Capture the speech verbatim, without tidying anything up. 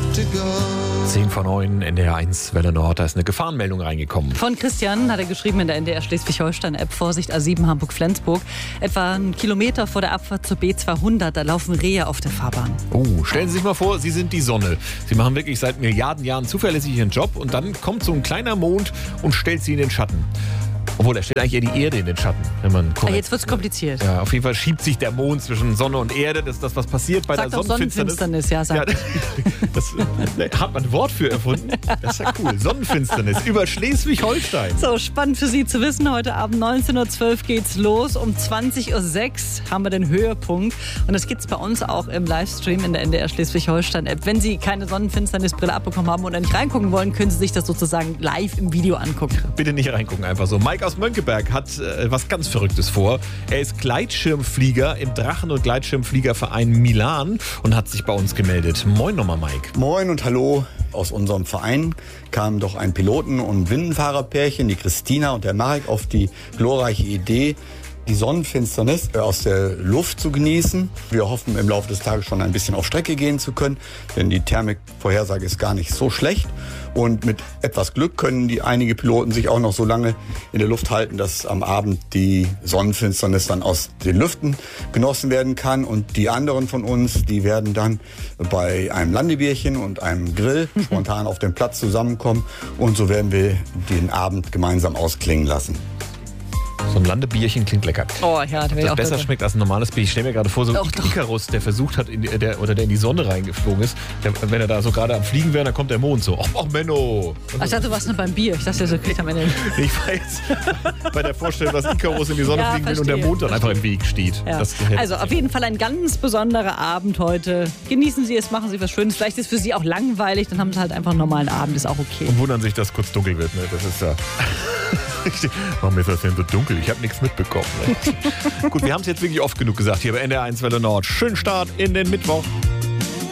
zehn vor neun, N D R eins, Welle Nord. Da ist eine Gefahrenmeldung reingekommen. Von Christian hat er geschrieben in der N D R Schleswig-Holstein-App. Vorsicht, A sieben Hamburg-Flensburg. Etwa einen Kilometer vor der Abfahrt zur B zweihundert. Da laufen Rehe auf der Fahrbahn. Oh, stellen Sie sich mal vor, Sie sind die Sonne. Sie machen wirklich seit Milliarden Jahren zuverlässig Ihren Job und dann kommt so ein kleiner Mond und stellt Sie in den Schatten. Obwohl, er stellt eigentlich eher die Erde in den Schatten. Wenn man korrekt, jetzt wird es kompliziert. Ja, auf jeden Fall schiebt sich der Mond zwischen Sonne und Erde. Das ist das, was passiert bei Sagt der Sonnenfinsternis. Sonnenfinsternis, ja, sagt. Ja, das, das hat man ein Wort für erfunden. Das ist ja cool. Sonnenfinsternis über Schleswig-Holstein. So, spannend für Sie zu wissen. Heute Abend neunzehn Uhr zwölf geht's los. Um zwanzig Uhr sechs haben wir den Höhepunkt. Und das gibt's bei uns auch im Livestream in der N D R Schleswig-Holstein-App. Wenn Sie keine Sonnenfinsternisbrille abbekommen haben und nicht reingucken wollen, können Sie sich das sozusagen live im Video angucken. Bitte nicht reingucken, einfach so. Mike aus Mönckeberg hat äh, was ganz Verrücktes vor. Er ist Gleitschirmflieger im Drachen- und Gleitschirmfliegerverein Milan und hat sich bei uns gemeldet. Moin nochmal, Mike. Moin und hallo. Aus unserem Verein kamen doch ein Piloten- und Windenfahrerpärchen, die Christina und der Marek, auf die glorreiche Idee, die Sonnenfinsternis aus der Luft zu genießen. Wir hoffen, im Laufe des Tages schon ein bisschen auf Strecke gehen zu können, denn die Thermikvorhersage ist gar nicht so schlecht. Und mit etwas Glück können die einige Piloten sich auch noch so lange in der Luft halten, dass am Abend die Sonnenfinsternis dann aus den Lüften genossen werden kann. Und die anderen von uns, die werden dann bei einem Landebierchen und einem Grill spontan auf dem Platz zusammenkommen. Und so werden wir den Abend gemeinsam ausklingen lassen. So ein Landebierchen klingt lecker. Oh ja, das, das auch besser lecker. Schmeckt als ein normales Bier. Ich stelle mir gerade vor, so Doch, ein doch. Icarus, der versucht hat, in die, der, oder der in die Sonne reingeflogen ist. Der, wenn er da so gerade am Fliegen wäre, dann kommt der Mond so. Ach, ach Menno. Ach, ich dachte, du warst nur beim Bier. Ich dachte, so kriegt am Ende. Ich war jetzt bei der Vorstellung, dass Icarus in die Sonne Ja, fliegen will verstehe, und der Mond dann einfach im Weg steht. Ja. Das, Also auf jeden Fall ein ganz besonderer Abend heute. Genießen Sie es, machen Sie was Schönes. Vielleicht ist es für Sie auch langweilig, dann haben Sie halt einfach einen normalen Abend, ist auch okay. Und wundern sich, dass kurz dunkel wird. Ne? Das ist ja... Warum ist das denn so dunkel? Ich habe nichts mitbekommen. Ne? Gut, wir haben es jetzt wirklich oft genug gesagt hier bei N D R eins Welle Nord. Schönen Start in den Mittwoch.